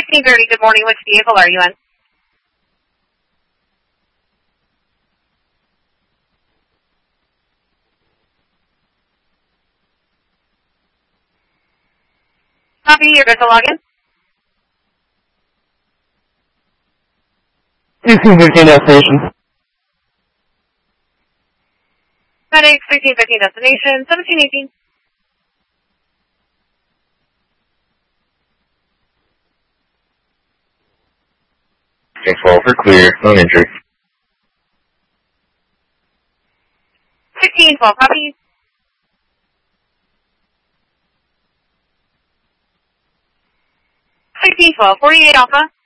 1630, good morning. Which vehicle are you in? Copy, you're good to log in. 1615 destination. FedEx 1315 destination, 1718. 12 for clear, no injury. 1612, copy. 1612, 48 Alpha.